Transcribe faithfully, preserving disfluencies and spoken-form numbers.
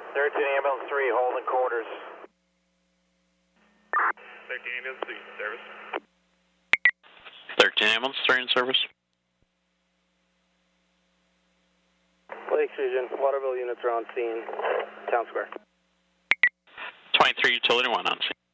thirteen ambulance three, holding quarters. thirteen ambulance three, service. thirteen ambulance three in service. Lakes Region, Waterville units are on scene, Town Square. twenty-three utility one on scene.